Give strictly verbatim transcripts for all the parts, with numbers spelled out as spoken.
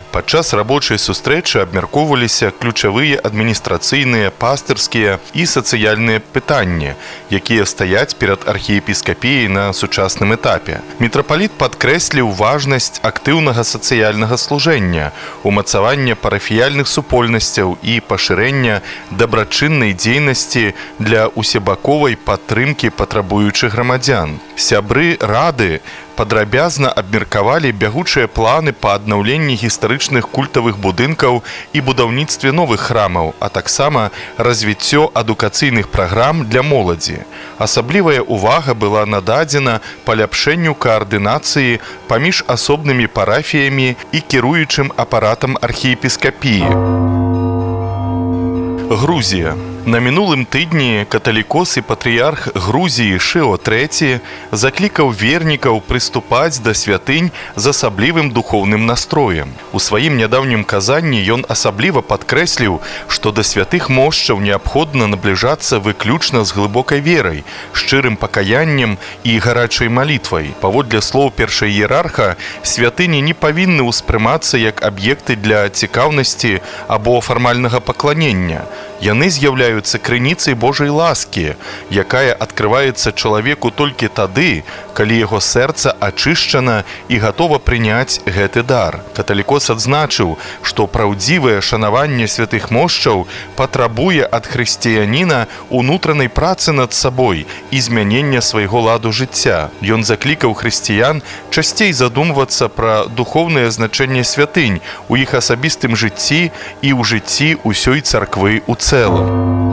Падчас рабочай сустрэчы абмяркоўваліся ключавыя адміністрацыйныя, пастырскія і сацыяльныя пытанні, якія стаяць перад архіепіскапіяй на сучасным этапе. Мітрапаліт падкрэсліў важнасць актыўнага сацыяльнага служэння, умацавання парафіяльных супольнасцяў і пашырэння дабрачыннай дзейнасці для усебаковай падтрымкі патрабуючых грамадзян. Сябры рады падрабязна абмеркавалі бягучыя планы па аднаўленні гістарычных культавых будынкаў і будаўніцтве новых храмаў, а таксама развіццё адукацыйных праграм для моладзі. Асаблівая ўвага была нададзена паляпшэнню каардынацыі паміж асобнымі парафіямі і кіруючым апаратам архіепіскапіі. Грузія. На мінулым тыдні каталікос і патрыярх Грузіі Шыо трэці заклікаў вернікаў прыступаць да святынь з асаблівым духоўным настроем. У сваім нядаўнім казанні ён асабліва падкрэсліў, што да святых мошчаў неабходна набліжацца выключна з глыбокай верай, шчырым пакаяннем і гарачай малітвай. Паводле слоў першаіерарха, святыні не павінны ўспрымацца як аб'екты для цікаўнасці або фармальнага пакланення. Яны з'яўляюцца крыніцай Божай ласкі, якая адкрываецца чалавеку толькі тады, калі яго сэрца ачышчана і гатова прыняць гэты дар. Каталікос адзначыў, што праўдзівае шанаванне святых мошчаў патрабуе ад хрысціяніна унутранай працы над сабой і змянення свайго ладу жыцця. Ён заклікаў хрысціян часцей задумвацца пра духоўнае значэнне святынь у іх асабістым жыцці і ў жыцці ўсёй царквы ў цэлым.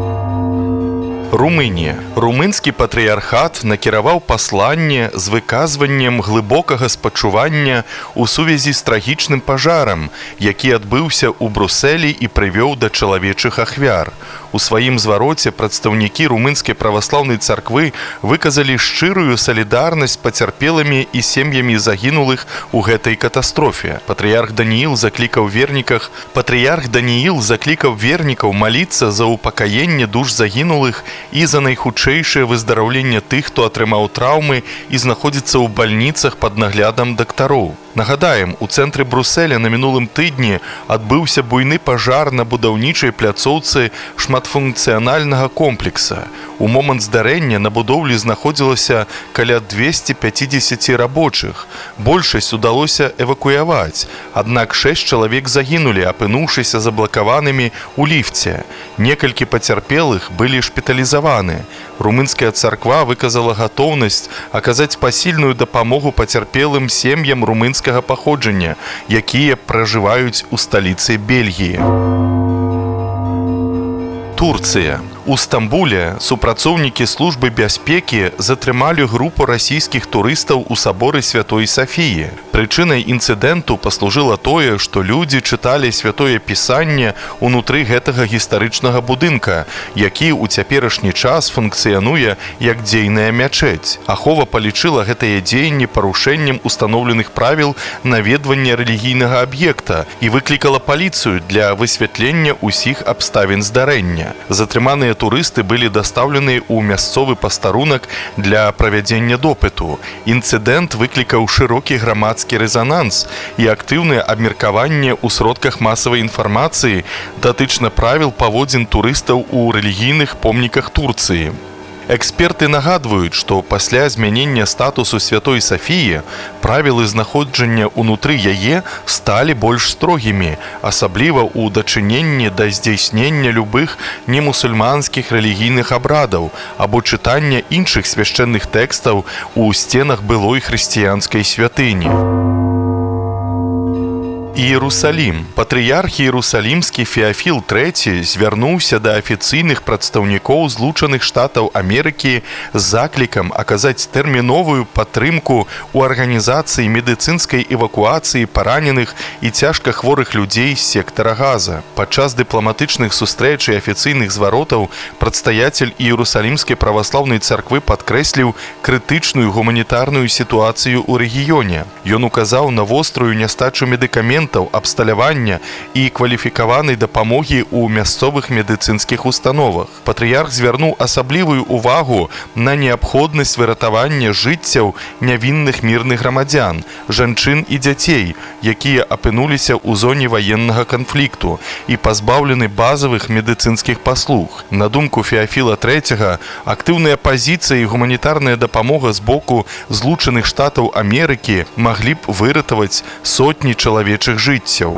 Румынія. Румынскі патрыярхат накіраваў пасланне з выказваннем глыбокага спачування ў сувязі з трагічным пажарам, які адбыўся ў Брусэлі і прывёў да чалавечых ахвяр. У сваім звароце прадстаўнікі румынскай праваслаўнай царквы выказалі шчырую салідарнасць з пацярпелымі і сем'ямі загінулых у гэтай катастрофе. Патрыярх Данііл заклікаў верніках, патрыярх Данііл заклікаў вернікаў маліцца за упакаенне душ загінулых і за найхутчэйшае выздараўленне тых, хто атрымаў траўмы і знаходзіцца ў бальніцах пад наглядам дактароў. Нагадаем, у цэнтры Бруселя на мінулым тыдні адбыўся буйны пажар на будаўнічай пляцоўцы шматфункцыянальнага комплекса. У момант здарэння на будоўлі знаходзілася каля дзвесце пяцьдзесят рабочых. Большасць удалося эвакуяваць, аднак шэсць чалавек загінулі, апынуўшыся заблакаванымі ў ліфце. Некалькі пацярпелых былі шпіталізаваны. Румынская царква выказала гатоўнасць аказаць пасільную дапамогу пацярпелым сем'ям румынскага паходжання, якія пражываюць у сталіцы Бельгіі. Турцыя. У Стамбуле супрацоўнікі службы бяспекі затрымалі групу расійскіх турыстаў у саборы Святой Сафіі. Прычынай інцыдэнту паслужыла тое, што людзі чыталі святое пісанне ўнутры гэтага гістарычнага будынка, які ў цяперашні час функцыянуе як дзейная мячэць. Ахова палічыла гэтыя дзеянні парушэннем устаноўленых правіл наведвання рэлігійнага аб'екта і выклікала паліцыю для высвятлення ўсіх абставін здарэння. Затрыманыя турысты былі дастаўлены ў мясцовы пастарунак для правядзення допыту. Інцыдэнт выклікаў шырокі грамадскі рэзананс і актыўнае абмеркаванне ў сродках масавай інфармацыі датычна правіл паводзін турыстаў у рэлігійных помніках Турцыі. Эксперты нагадваюць, што пасля змянення статусу Святой Сафіі правілы знаходжання ўнутры яе сталі больш строгімі, асабліва ў дачыненні да здзяйснення любых немусульманскіх рэлігійных абрадаў або чытання іншых свяшчэнных тэкстаў у сценах былой хрысціянскай святыні. Іерусалім. Патрыярх Іерусалімскі Феафіл трэці звярнуўся да афіцыйных прадстаўнікоў Злучаных Штатаў Амерыкі з заклікам аказаць тэрміновую падтрымку ў арганізацыі медыцынскай эвакуацыі параненых і цяжка хворых людзей з сектара Газа. Падчас дыпламатычных сустрэч і афіцыйных зваротаў прадстаяцель Іерусалімскай праваслаўнай царквы падкрэсліў крытычную гуманітарную сітуацыю ў рэгіёне. Ён указаў на вострую нястачу медыкаментаў медыкаментаў, абсталявання і кваліфікаванай дапамогі ў мясцовых медыцынскіх установах. Патрыярх звярнуў асаблівую увагу на неабходнасць выратавання жыццяў нявінных мірных грамадзян, жанчын і дзяцей, якія апынуліся ў зоне ваеннага канфлікту і пазбаўлены базавых медыцынскіх паслуг. На думку Феафіла трэцяга, актыўная пазіцыя і гуманітарная дапамога з боку Злучаных Штатаў Амерыкі маглі б выратаваць сотні чалавечых жыццяў.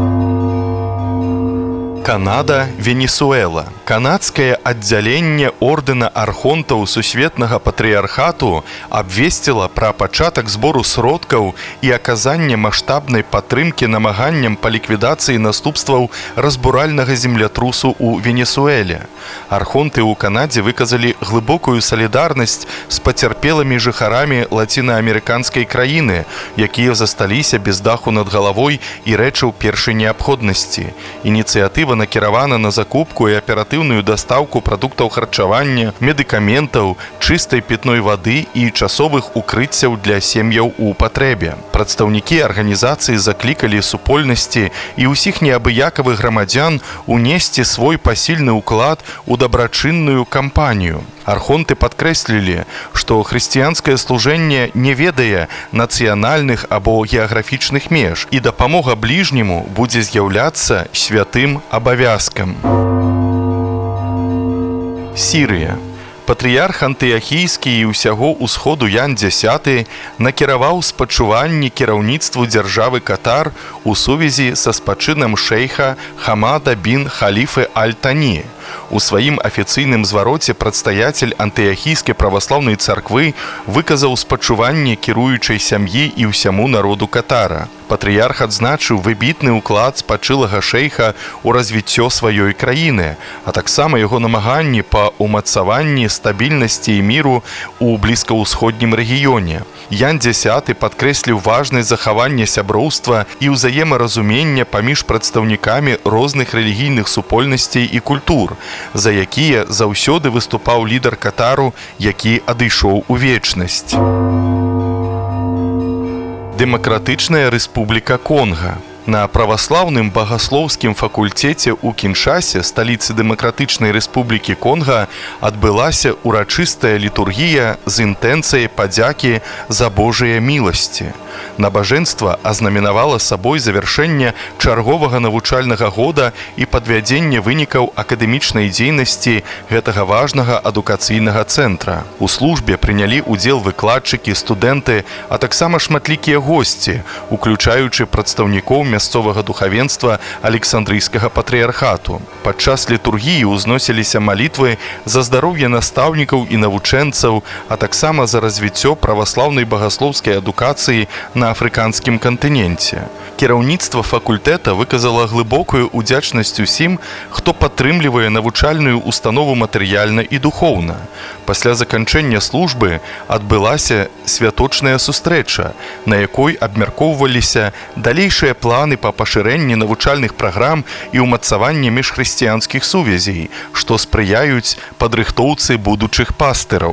Канада, Венесуэла. Канадскае аддзяленне ордэна архонтаў сусветнага патрыярхату абвесціла пра пачатак збору сродкаў і аказання маштабнай падтрымкі намаганням па ліквідацыі наступстваў разбуральнага землятрусу ў Венесуэле. Архонты ў Канадзе выказалі глыбокую салідарнасць з пацярпелымі жыхарамі лацінаамерыканскай краіны, якія засталіся без даху над галавой і рэчаў першай неабходнасці. Ініцыятыва накіравана на закупку і аператыўную дастаўку прадуктаў харчавання, медыкаментаў, чыстай пітной вады і часовых укрыццяў для сем'яў у патрэбе. Прадстаўнікі арганізацыі заклікалі супольнасці і ўсіх неабыякавых грамадзян унесці свой пасільны ўклад у дабрачынную кампанію. Архонты падкрэслілі, што хрысціянскае служэнне не ведае нацыянальных або геаграфічных меж, і дапамога бліжняму будзе з'яўляцца святым абавязкам. Сірыя. Патрыярх антыахійскі і ўсяго ўсходу Ян дзясяты накіраваў спачуванні кіраўніцтву дзяржавы Катар у сувязі са спачынам шэйха Хамада бін Халіфы Аль-Тані. У сваім афіцыйным звароце прадстаяцель антыахійскай праваслаўнай царквы выказаў спачуванне кіруючай сям'і і ўсяму народу Катара. Патрыярх адзначыў выбітны ўклад спачылага шэйха ў развіццё сваёй краіны, а таксама яго намаганні па ўмацаванні стабільнасці і міру ў блізкаўсходнім рэгіёне. Ян дзясяты падкрэсліў важнасць захавання сяброўства і ўзаемаразумення паміж прадстаўнікамі розных рэлігійных супольнасцей і культур, за якія заўсёды выступаў лідар Катару, які адышоў у вечнасць. Дэмакратычная рэспубліка Конга. На праваслаўным багаслоўскім факультэце ў Кіншасе, сталіцы Дэмакратычнай рэспублікі Конга, адбылася урачыстая літургія з інтэнцыяй падзякі за Божыя міласці. Набажэнства азнаменавала сабой завяршэнне чарговага навучальнага года і падвядзенне вынікаў акадэмічнай дзейнасці гэтага важнага адукацыйнага цэнтра. У службе прынялі ўдзел выкладчыкі, студэнты, а таксама шматлікія госці, уключаючы прадстаўнікоў мясцовага духавенства Александрыйскага патрыярхату. Падчас літургіі ўзносіліся малітвы за здароўе настаўнікаў і навучэнцаў, а таксама за развіццё праваслаўнай багаслоўскай адукацыі на афрыканскім кантыненце. Кіраўніцтва факультэта выказала глыбокую ўдзячнасць усім, хто падтрымлівае навучальную установу матэрыяльна і духоўна. Пасля заканчэння службы адбылася святочная сустрэча, на якой абмяркоўваліся далейшыя планы па пашырэнні навучальных праграм і ўмацаванні міжхрысціянскіх сувязей, што спрыяюць падрыхтоўцы будучых пастыраў.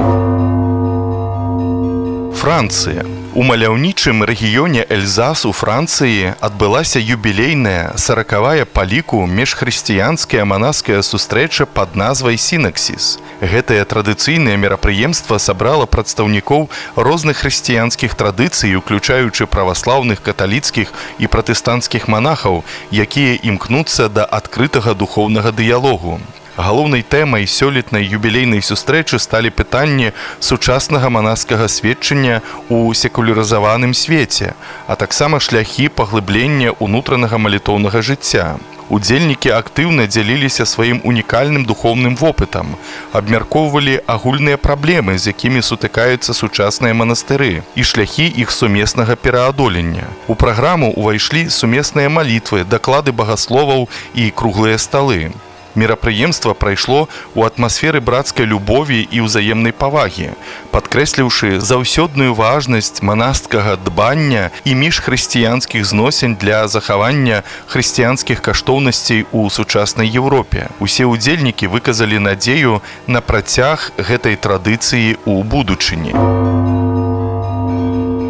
Францыя. У маляўнічым рэгіёне Эльзас у Францыі адбылася юбілейная саракавая па ліку міжхрысціянская манаская сустрэча пад назвай «Сінаксіс». Гэтае традыцыйнае мерапрыемства сабрала прадстаўнікоў розных хрысціянскіх традыцый, уключаючы праваслаўных, каталіцкіх і пратэстанцкіх манахаў, якія імкнуцца да адкрытага духоўнага дыялогу. Галоўнай тэмай сёлетнай юбілейнай сустрэчы сталі пытанні сучаснага манаскага сведчання ў секулярызаваным свеце, а таксама шляхі паглыблення ўнутранага малітоўнага жыцця. Удзельнікі актыўна дзяліліся сваім унікальным духоўным вопытам, абмяркоўвалі агульныя праблемы, з якімі сутыкаюцца сучасныя манастыры, і шляхі іх сумеснага пераадолення. У праграму ўвайшлі сумесныя малітвы, даклады багасловаў і круглыя сталы. Мерапрыемства прайшло ў атмасферы брацкай любові і ўзаемнай павагі, падкрэсліўшы заўсёдную важнасць манасцкага дбання і міжхрысціянскіх зносін для захавання хрысціянскіх каштоўнасцей у сучаснай Еўропе. Усе ўдзельнікі выказалі надзею на працяг гэтай традыцыі ў будучыні.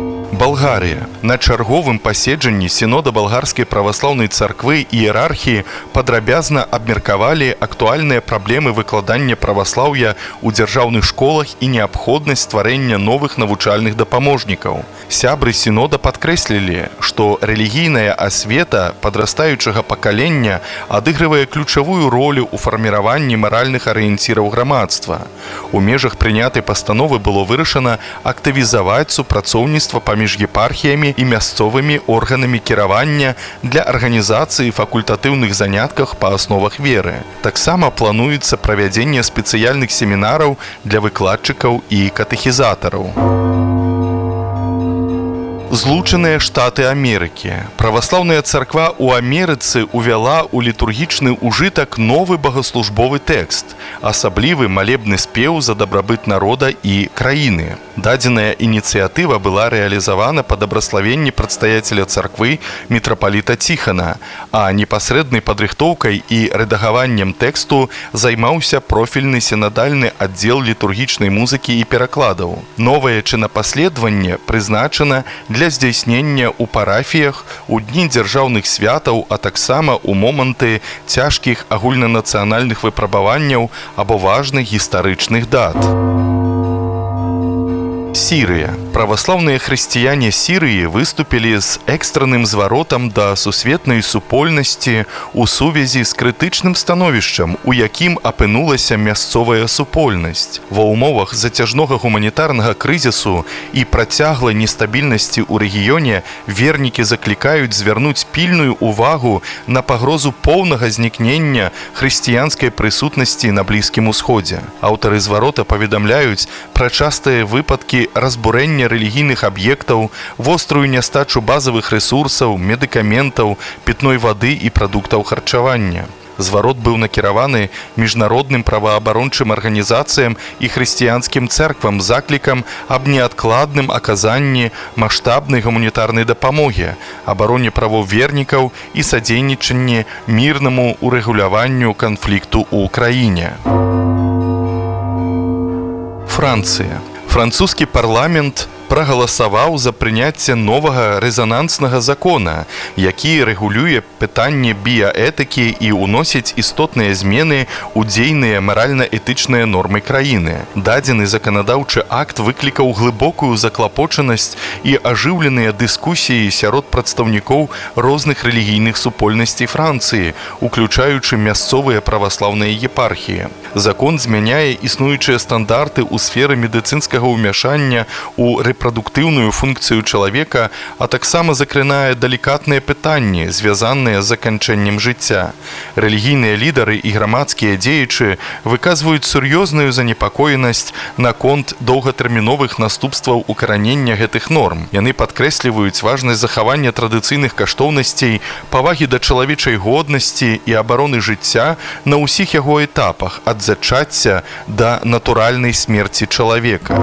Балгарія. На чарговым паседжанні сінода балгарскай праваслаўнай царквы і іерархіі падрабязна абмеркавалі актуальныя праблемы выкладання праваслаўя ў дзяржаўных школах і неабходнасць стварэння новых навучальных дапаможнікаў. Сябры сінода падкрэслілі, што рэлігійная асвета падрастаючага пакалення адыгрывае ключавую ролю ў фарміраванні маральных арыенціраў грамадства. У межах прынятай пастановы было вырашана актывізаваць супрацоўніцтва паміж епархіямі і мясцовымі органамі кіравання для арганізацыі факультатыўных занятках па асновах веры. Таксама плануецца правядзенне спецыяльных семінараў для выкладчыкаў і катэхізатараў. Злучаныя Штаты Амерыкі. Праваслаўная царква ў Амерыцы ўвяла ў літургічны ўжытак новы багаслужбовы тэкст, асаблівы малебны спеў за дабрабыт народа і краіны. Дадзеная ініцыятыва была рэалізавана па дабраславенні прадстаяцеля царквы мітрапаліта Ціхана, а непасрэднай падрыхтоўкай і рэдагаваннем тэксту займаўся профільны сінадальны аддзел літургічнай музыкі і перакладаў. Новае чынапаследаванне прызначана для для здзяйснення ў парафіях, у дні дзяржаўных святаў, а таксама ў моманты цяжкіх агульнанацыянальных выпрабаванняў або важных гістарычных дат. Сірыя. Праваслаўныя хрысціяне Сірыі выступілі з экстранным зваротам да сусветнай супольнасці ў сувязі з крытычным становішчам, у якім апынулася мясцовая супольнасць. Ва ўмовах зацяжнога гуманітарнага крызісу і працяглай нестабільнасці ў рэгіёне вернікі заклікаюць звярнуць пільную ўвагу на пагрозу поўнага знікнення хрысціянскай прысутнасці на Блізкім Усходзе. Аўтары зварота паведамляюць пра частыя выпадкі разбурэння рэлігійных аб'ектаў, вострую нястачу базавых рэсурсаў, медыкаментаў, пітной вады і прадуктаў харчавання. Зварот быў накіраваны міжнародным праваабарончым арганізацыям і хрысціянскім цэрквам з заклікам аб неадкладным аказанні маштабнай гуманітарнай дапамогі, абароне правоў вернікаў і садзейнічанні мірнаму урэгуляванню канфлікту ў краіне. Францыя. Французскі парламент прагаласаваў за прыняцце новага рэзананснага закона, які рэгулюе пытанне біяэтыкі і ўносіць істотныя змены ў дзейныя маральна-этычныя нормы краіны. Дадзены заканадаўчы акт выклікаў глыбокую заклапочанасць і ажыўленыя дыскусіі сярод прадстаўнікоў розных рэлігійных супольнасцей Францыі, уключаючы мясцовыя праваслаўныя епархіі. Закон змяняе існуючыя стандарты ў сферы медыцынскага ўмяшання ў рэпрадуктыўную функцыю чалавека, а таксама закранае далікатныя пытанні, звязаныя з заканчэннем жыцця. Рэлігійныя лідары і грамадскія дзеячы выказваюць сур'ёзную занепакоенасць наконт доўгатэрміновых наступстваў укаранення гэтых норм. Яны падкрэсліваюць важнасць захавання традыцыйных каштоўнасцей, павагі да чалавечай годнасці і абароны жыцця на ўсіх яго этапах, ад зачацця да натуральнай смерці чалавека.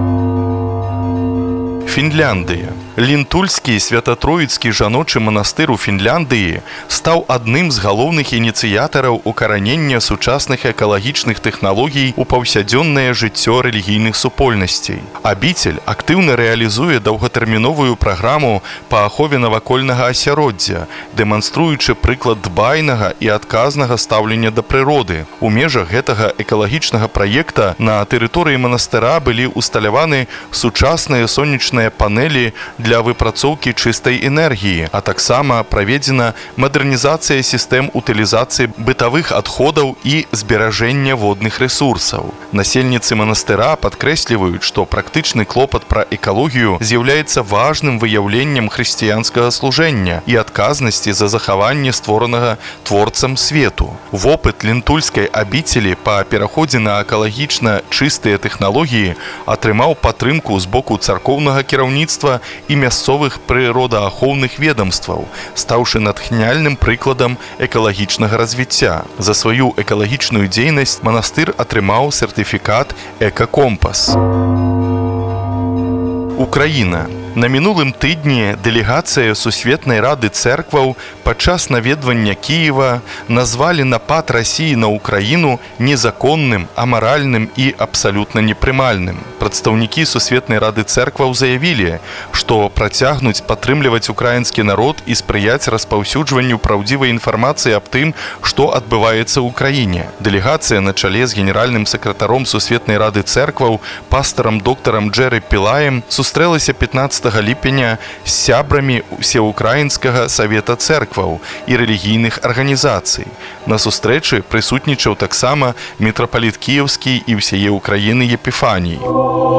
Фінляндыя. Лінтульскі свята-троіцкі жаночы манастыр у Фінляндыі стаў адным з галоўных ініцыятараў укаранення сучасных экалагічных тэхналогій у паўсядзённае жыццё рэлігійных супольнасцей. Абіцель актыўна рэалізуе даўгатэрміновую праграму па ахове навакольнага асяроддзя, дэманструючы прыклад дбайнага і адказнага стаўлення да прыроды. У межах гэтага экалагічнага праекта на тэрыторыі манастыра былі ўсталяваны сучасныя сонечныя панелі для выпрацоўкі чыстай энергіі, а таксама праведзена мадэрнізацыя сістэм утылізацыі бытавых адходаў і зберажэння водных рэсурсаў. Насельніцы манастыра падкрэсліваюць, што практычны клопат пра экалогію з'яўляецца важным выяўленнем хрысціянскага служэння і адказнасці за захаванне створанага творцам свету. Вопыт лінтульскай абіцелі па пераходзе на экалагічна чыстыя тэхналогіі атрымаў падтрымку з боку царкоўнага кіраўніцтва і мясцовых прыродаахоўных ведомстваў, стаўшы натхняльным прыкладам экалагічнага развіцця. За сваю экалагічную дзейнасць манастыр атрымаў сертыфікат «Эка-компас». Украіна. На мінулым тыдні дэлегацыя Сусветнай Рады Цэркваў падчас наведвання Кіева назвалі напад Расіі на Украіну незаконным, амаральным і абсалютна непрымальным. Прадстаўнікі Сусветнай Рады Цэркваў заявілі, што працягнуць падтрымліваць украінскі народ і спрыяць распаўсюджванню праўдзівай інфармацыі аб тым, што адбываецца ў краіне. Дэлегацыя на чале з генеральным сакратаром Сусветнай Рады Цэркваў, пастарам доктарам Джэры Пілаем, сустрэлася пятнаццатага ліпеня з сябрамі Усеукраінскага савета цэркваў і рэлігійных арганізацый. На сустрэчы прысутнічаў таксама мітрапаліт кіеўскі і ўсяе Украіны Епіфаній.